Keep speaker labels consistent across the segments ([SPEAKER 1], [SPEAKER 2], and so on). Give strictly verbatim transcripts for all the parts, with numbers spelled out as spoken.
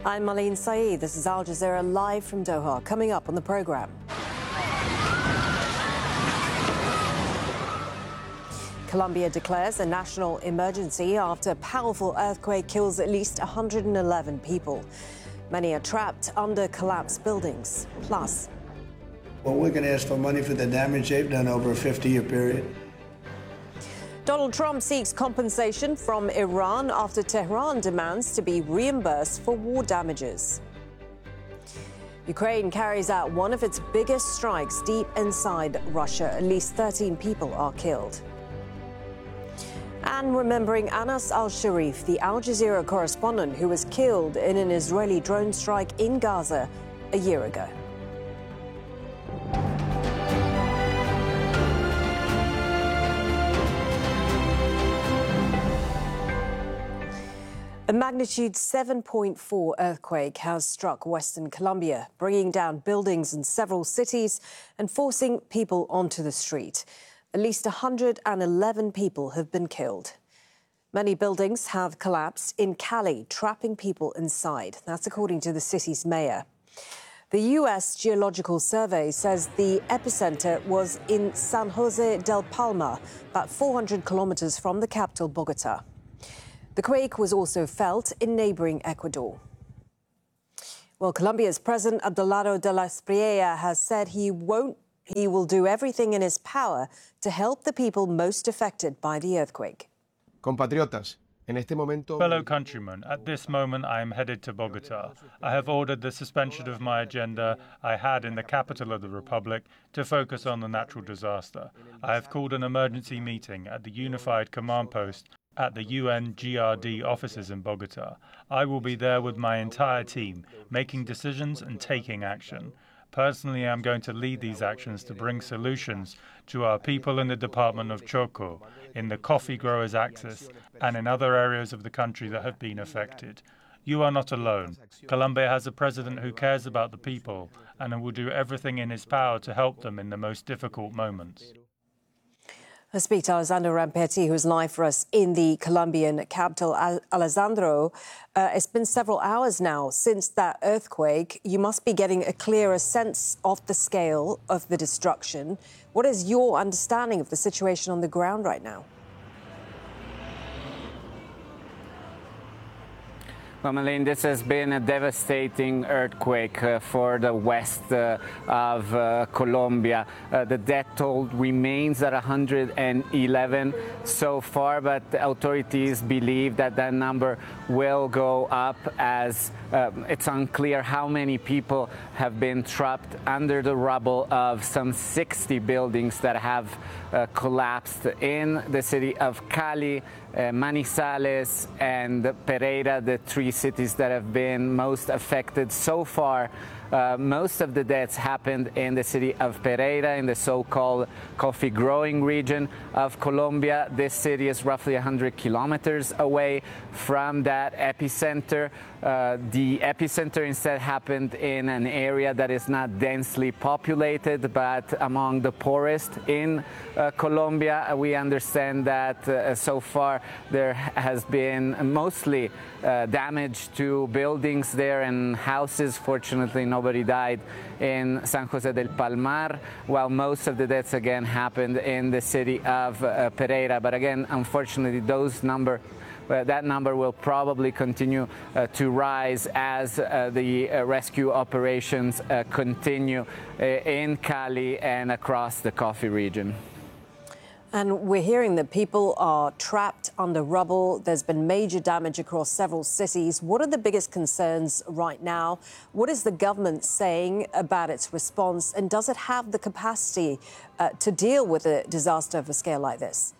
[SPEAKER 1] I'm Marlene Saeed. This is Al Jazeera live from Doha. Coming up on the programme. Colombia declares a national emergency after a powerful earthquake kills at least one hundred eleven people. Many are trapped under collapsed buildings. Plus,
[SPEAKER 2] well, we're going to ask for money for the damage they've done over a fifty-year period.
[SPEAKER 1] Donald Trump seeks compensation from Iran after Tehran demands to be reimbursed for war damages. Ukraine carries out one of its biggest strikes deep inside Russia. At least thirteen people are killed. And remembering Anas al-Sharif, the Al Jazeera correspondent who was killed in an Israeli drone strike in Gaza a year ago. A magnitude seven point four earthquake has struck Western Colombia, bringing down buildings in several cities and forcing people onto the street. At least one hundred eleven people have been killed. Many buildings have collapsed in Cali, trapping people inside. That's according to the city's mayor. The U S Geological Survey says the epicenter was in San Jose del Palmar, about four hundred kilometers from the capital, Bogota. The quake was also felt in neighboring Ecuador. Well, Colombia's President Abelardo de la Espriella has said he won't He will do everything in his power to help the people most affected by the earthquake.
[SPEAKER 3] Compatriotas, en este momento...
[SPEAKER 4] Fellow countrymen, at this moment I am headed to Bogota. I have ordered the suspension of my agenda I had in the capital of the Republic to focus on the natural disaster. I have called an emergency meeting at the Unified Command Post at the U N G R D offices in Bogota. I will be there with my entire team, making decisions and taking action. Personally, I'm going to lead these actions to bring solutions to our people in the department of Choco, in the coffee growers' axis, and in other areas of the country that have been affected. You are not alone. Colombia has a president who cares about the people and who will do everything in his power to help them in the most difficult moments.
[SPEAKER 1] I speak to Alessandro Rampetti, who's live for us in the Colombian capital. Al Alessandro, uh, it's been several hours now since that earthquake. You must be getting a clearer sense of the scale of the destruction. What is your understanding of the situation on the ground right now?
[SPEAKER 5] Well, Marlene, this has been a devastating earthquake uh, for the west uh, of uh, Colombia. Uh, the death toll remains at one hundred eleven so far, but the authorities believe that that number will go up as uh, it's unclear how many people have been trapped under the rubble of some sixty buildings that have uh, collapsed in the city of Cali, uh, Manizales, and Pereira, the three cities that have been most affected so far. Uh, most of the deaths happened in the city of Pereira, in the so-called coffee growing region of Colombia. This city is roughly one hundred kilometers away from that epicenter. Uh, the epicenter instead happened in an area that is not densely populated, but among the poorest in uh, Colombia. We understand that uh, so far there has been mostly uh, damage to buildings there and houses. Fortunately, nobody died in San Jose del Palmar, while most of the deaths again happened in the city of uh, Pereira. But again, unfortunately, those number Uh, that number will probably continue uh, to rise as uh, the uh, rescue operations uh, continue uh, in Cali and across the coffee region.
[SPEAKER 1] And we're hearing that people are trapped under rubble. There's been major damage across several cities. What are the biggest concerns right now? What is the government saying about its response? And does it have the capacity uh, to deal with a disaster of a scale like this?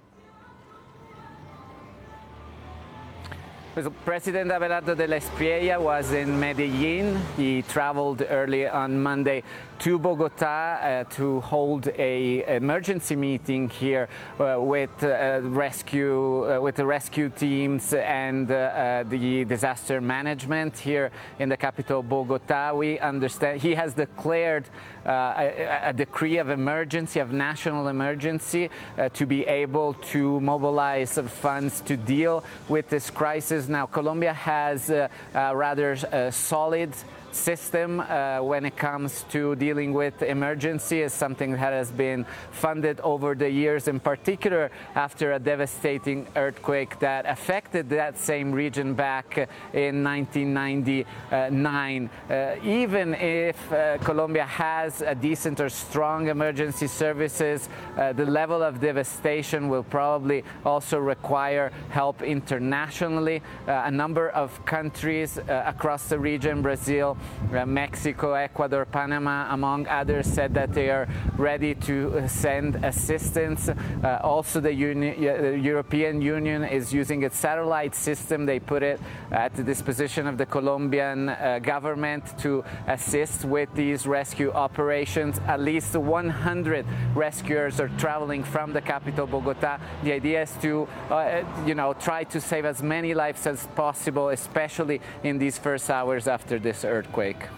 [SPEAKER 5] President Abelardo de la Espriella was in Medellin. He traveled early on Monday to Bogota uh, to hold a emergency meeting here uh, with uh, rescue uh, with the rescue teams and uh, uh, the disaster management here in the capital Bogota. We understand he has declared uh, a, a decree of emergency, of national emergency, uh, to be able to mobilize funds to deal with this crisis. services. Now, Colombia has uh, a rather uh, solid system uh, when it comes to dealing with emergency. Is something that has been funded over the years, in particular after a devastating earthquake that affected that same region back in nineteen ninety-nine. Uh, even if uh, Colombia has a decent or strong emergency services, uh, the level of devastation will probably also require help internationally. Uh, a number of countries uh, across the region, Brazil, Uh, Mexico, Ecuador, Panama, among others, said that they are ready to send assistance. Uh, also, the, Uni uh, the European Union is using its satellite system. They put it at the disposition of the Colombian uh, government to assist with these rescue operations. At least one hundred rescuers are traveling from the capital, Bogota. The idea is to, uh, you know, try to save as many lives as possible, especially in these first hours after this earthquake.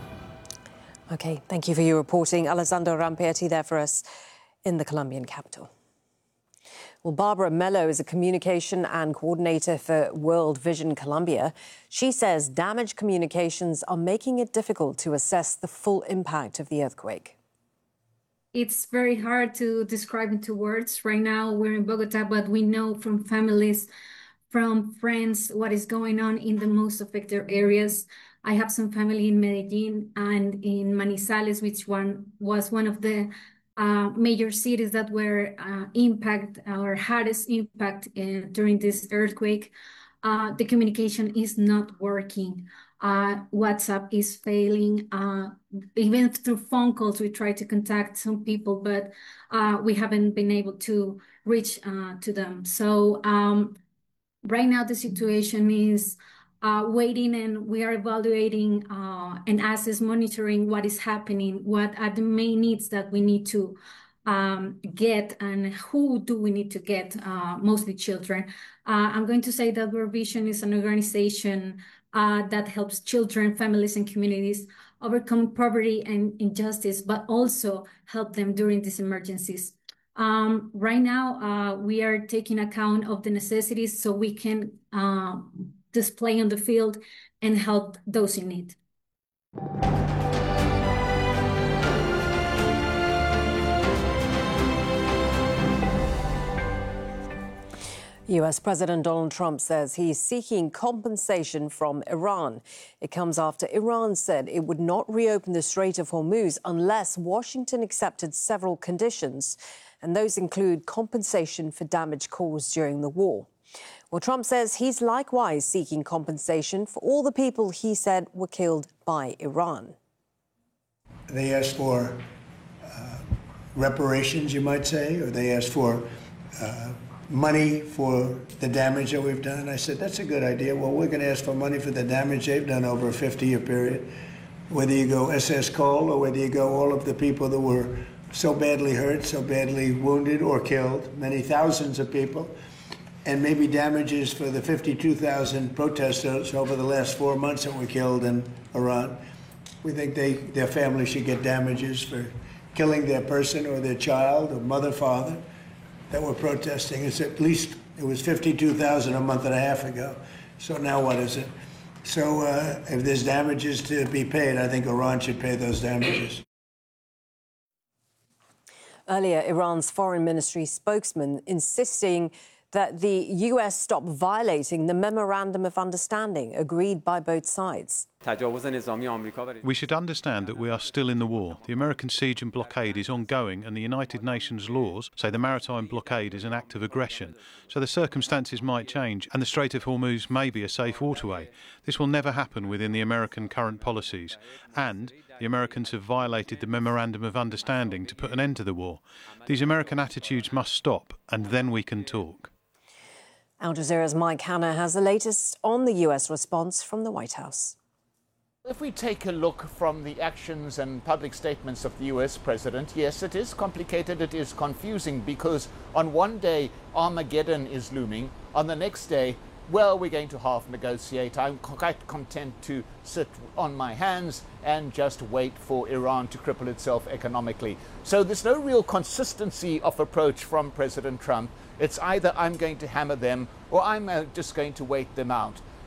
[SPEAKER 1] OK, thank you for your reporting. Alessandro Rampietti there for us in the Colombian capital. Well, Barbara Mello is a communication and coordinator for World Vision Colombia. She says damaged communications are making it difficult to assess the full impact of the earthquake.
[SPEAKER 6] It's very hard to describe into words. Right now, we're in Bogota, but we know from families, from friends, what is going on in the most affected areas. I have some family in Medellin and in Manizales, which one was one of the uh, major cities that were uh, impact or hardest impact in, during this earthquake. Uh, the communication is not working. Uh, WhatsApp is failing. Uh, even through phone calls, we try to contact some people, but uh, we haven't been able to reach uh, to them. So um, right now the situation is Uh, waiting, and we are evaluating uh, and assess monitoring what is happening, what are the main needs that we need to um, get, and who do we need to get, uh, mostly children. Uh, I'm going to say that World Vision is an organization uh, that helps children, families, and communities overcome poverty and injustice, but also help them during these emergencies. Um, right now, uh, we are taking account of the necessities so we can uh, display on the field and help those in need.
[SPEAKER 1] U S President Donald Trump says he's seeking compensation from Iran. It comes after Iran said it would not reopen the Strait of Hormuz unless Washington accepted several conditions, and those include compensation for damage caused during the war. Well, Trump says he's likewise seeking compensation for all the people he said were killed by Iran.
[SPEAKER 2] They asked for uh, reparations, you might say, or they asked for uh, money for the damage that we've done. I said, that's a good idea. Well, we're going to ask for money for the damage they've done over a fifty-year period. Whether you go S S Cole or whether you go all of the people that were so badly hurt, so badly wounded or killed, many thousands of people, and maybe damages for the fifty-two thousand protesters over the last four months that were killed in Iran. We think they, their family should get damages for killing their person or their child or mother, father that were protesting. It's at least, it was fifty-two thousand a month and a half ago. So now what is it? So uh, if there's damages to be paid, I think Iran should pay those damages.
[SPEAKER 1] Earlier, Iran's foreign ministry spokesman insisting that the U S stop violating the Memorandum of Understanding agreed by both sides.
[SPEAKER 7] We should understand that we are still in the war. The American siege and blockade is ongoing, and the United Nations laws say the maritime blockade is an act of aggression. So the circumstances might change, and the Strait of Hormuz may be a safe waterway. This will never happen within the American current policies. And the Americans have violated the Memorandum of Understanding to put an end to the war. These American attitudes must stop, and then we can talk.
[SPEAKER 1] Al Jazeera's Mike Hanna has the latest on the U S response from the White House.
[SPEAKER 8] If we take a look from the actions and public statements of the U S president, yes, it is complicated, it is confusing, because on one day Armageddon is looming, on the next day, well, we're going to half negotiate. I'm quite content to sit on my hands and just wait for Iran to cripple itself economically. So there's no real consistency of approach from President Trump. It's either I'm going to hammer them or I'm uh, just going to wait them out.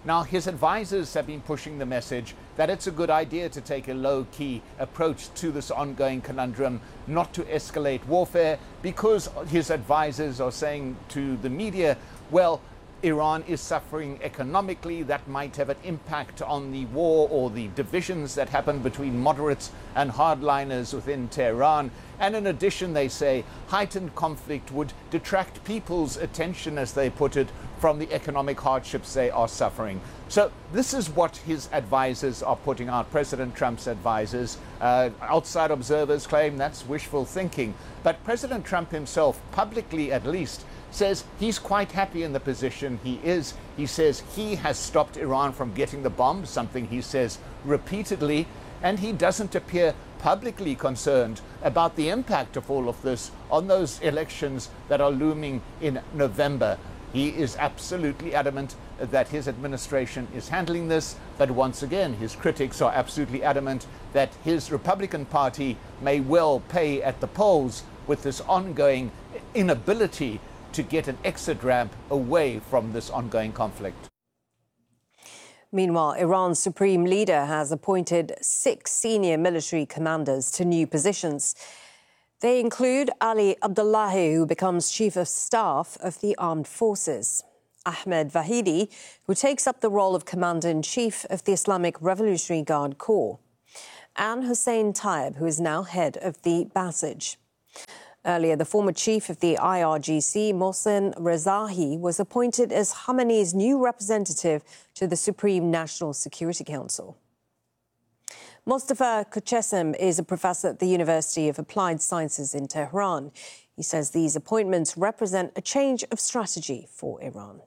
[SPEAKER 8] Now, his advisors have been pushing the message that it's a good idea to take a low-key approach to this ongoing conundrum, not to escalate warfare, because his advisors are saying to the media, well, Iran is suffering economically. That might have an impact on the war or the divisions that happen between moderates and hardliners within Tehran. And in addition, they say heightened conflict would detract people's attention, as they put it, from the economic hardships they are suffering. So this is what his advisors are putting out, President Trump's advisors. Uh, outside observers claim that's wishful thinking. But President Trump himself, publicly at least, says he's quite happy in the position he is. He says he has stopped Iran from getting the bombs, something he says repeatedly, and he doesn't appear publicly concerned about the impact of all of this on those elections that are looming in November. He is absolutely adamant that his administration is handling this, but once again, his critics are absolutely adamant that his Republican Party may well pay at the polls with this ongoing inability to get an exit ramp away from this ongoing conflict.
[SPEAKER 1] Meanwhile, Iran's supreme leader has appointed six senior military commanders to new positions. They include Ali Abdullahi, who becomes Chief of Staff of the Armed Forces, Ahmed Vahidi, who takes up the role of Commander-in-Chief of the Islamic Revolutionary Guard Corps, and Hossein Taib, who is now head of the Basij. Earlier, the former chief of the I R G C, Mohsen Rezaei, was appointed as Khamenei's new representative to the Supreme National Security Council. Mostafa Kochesem is a professor at the University of Applied Sciences in Tehran. He says these appointments represent a change of strategy for Iran.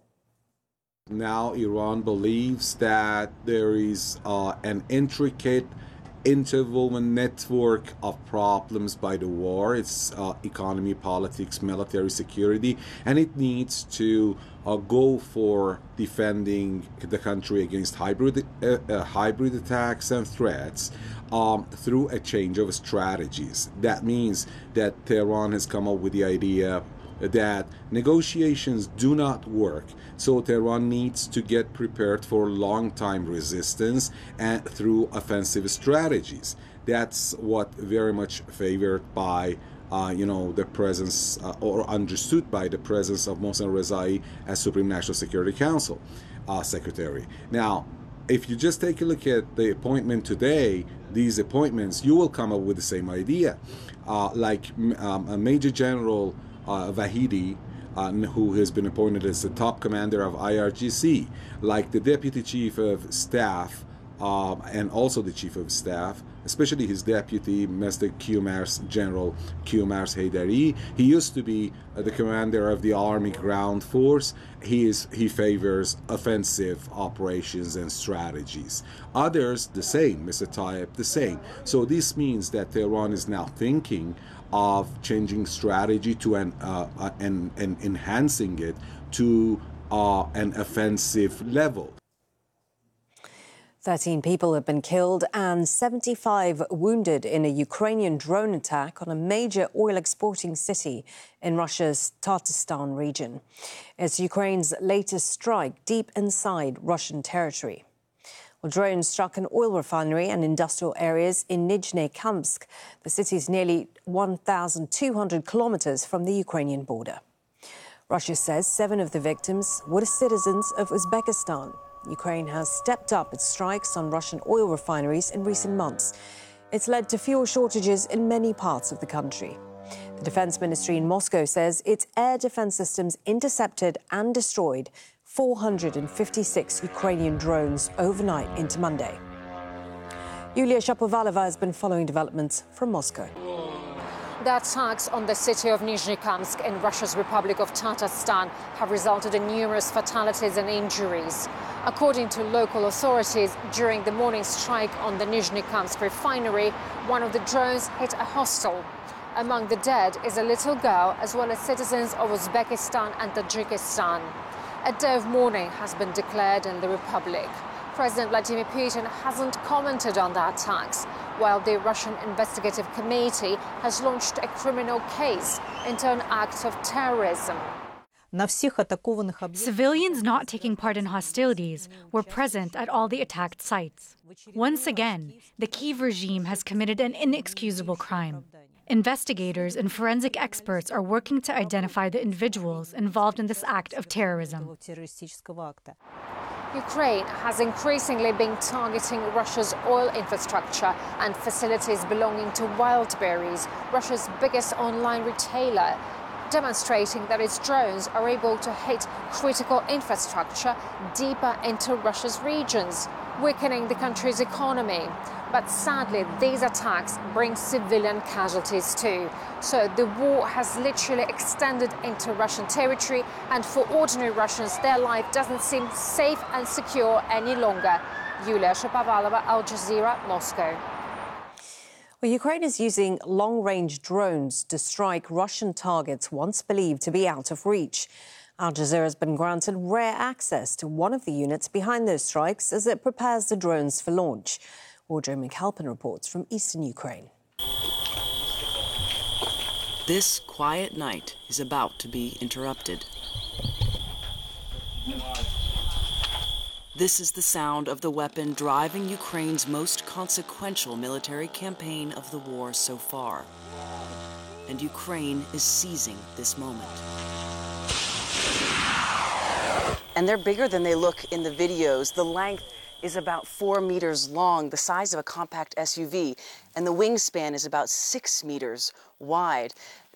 [SPEAKER 9] Now Iran believes that there is uh, an intricate interwoven network of problems by the war. It's uh, economy, politics, military security, and it needs to uh, go for defending the country against hybrid uh, uh, hybrid attacks and threats um, through a change of strategies. That means that Tehran has come up with the idea that negotiations do not work. So Tehran needs to get prepared for long-time resistance and through offensive strategies. That's what very much favored by, uh, you know, the presence uh, or understood by the presence of Mohsen Rezaei as Supreme National Security Council uh, Secretary. Now, if you just take a look at the appointment today, these appointments, you will come up with the same idea. Uh, like um, a Major General Uh, Vahidi, uh, who has been appointed as the top commander of I R G C, like the deputy chief of staff um, and also the chief of staff, especially his deputy, Mister Qamars, General Qamars Haidari. He used to be uh, the commander of the Army Ground Force. He is he favors offensive operations and strategies. Others the same, Mister Taib the same. So this means that Tehran is now thinking of changing strategy to an uh, uh, and, and enhancing it to uh, an offensive level.
[SPEAKER 1] Thirteen people have been killed and seventy-five wounded in a Ukrainian drone attack on a major oil exporting city in Russia's Tatarstan region. It's Ukraine's latest strike deep inside Russian territory. Well, drones struck an oil refinery and industrial areas in Nizhny Kamsk. The city is nearly one thousand two hundred kilometres from the Ukrainian border. Russia says seven of the victims were citizens of Uzbekistan. Ukraine has stepped up its strikes on Russian oil refineries in recent months. It's led to fuel shortages in many parts of the country. The Defence Ministry in Moscow says its air defence systems intercepted and destroyed four hundred fifty-six Ukrainian drones overnight into Monday. Yulia Shapovalova has been following developments from Moscow.
[SPEAKER 10] The attacks on the city of Nizhny-Kamsk in Russia's Republic of Tatarstan have resulted in numerous fatalities and injuries. According to local authorities, during the morning strike on the Nizhny-Kamsk refinery, one of the drones hit a hostel. Among the dead is a little girl, as well as citizens of Uzbekistan and Tajikistan. A day of mourning has been declared in the Republic. President Vladimir Putin hasn't commented on the attacks, while the Russian Investigative Committee has launched a criminal case into an act of terrorism.
[SPEAKER 11] Civilians not taking part in hostilities were present at all the attacked sites. Once again, the Kyiv regime has committed an inexcusable crime. Investigators and forensic experts are working to identify the individuals involved in this act of terrorism.
[SPEAKER 10] Ukraine has increasingly been targeting Russia's oil infrastructure and facilities belonging to Wildberries, Russia's biggest online retailer, demonstrating that its drones are able to hit critical infrastructure deeper into Russia's regions, weakening the country's economy. But sadly, these attacks bring civilian casualties too. So the war has literally extended into Russian territory, and for ordinary Russians, their life doesn't seem safe and secure any longer. Yulia Shapovalova, Al Jazeera, Moscow.
[SPEAKER 1] Well, Ukraine is using long-range drones to strike Russian targets once believed to be out of reach. Al Jazeera has been granted rare access to one of the units behind those strikes as it prepares the drones for launch. Audrey McAlpin reports from eastern Ukraine.
[SPEAKER 12] This quiet night is about to be interrupted. This is the sound of the weapon driving Ukraine's most consequential military campaign of the war so far. And Ukraine is seizing this moment. And they're bigger than they look in the videos. The length is about four meters long, the size of a compact S U V, and the wingspan is about six meters wide.